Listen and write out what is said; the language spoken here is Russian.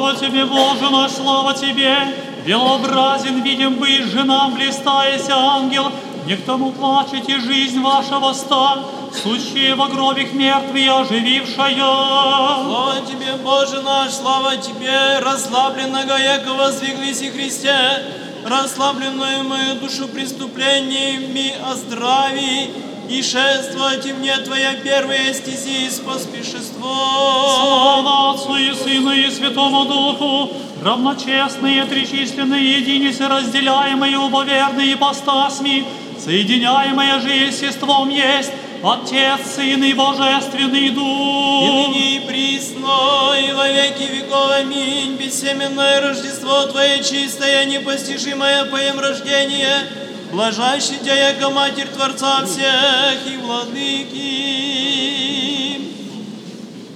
Слава Тебе, Боже наш, слава Тебе! Белообразен, видим быть же нам, блистаяся ангел, не к тому плачете жизнь вашего ста, сущие во гробах мертвые, оживившая. Слава Тебе, Боже наш, слава Тебе, расслабленного яко воздвиглись и Христе, расслабленную мою душу преступлениями оздрави, и шествовать мне Твоя первая стези с поспешеством. Слава Отцу и Сыну и Святому Духу, равночестные, тричисленные, единицы, разделяемые убоверные ипостасми, соединяемые же естеством есть Отец, Сын и Божественный Дух. И ныне и присно, и во веки веков, аминь. Бессеменное Рождество Твое чистое, непостижимое поем рождение, блажащий Тя, яко Матерь Творца всех и Владыки.